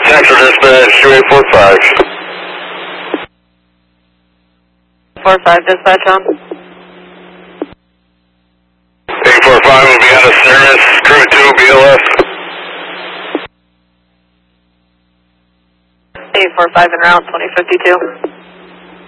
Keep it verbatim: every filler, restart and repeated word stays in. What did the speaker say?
Central Dispatch, two eight four five. four five dispatch on. eight four five will be out of service, crew two, B L S. eight four five en route, twenty fifty-two.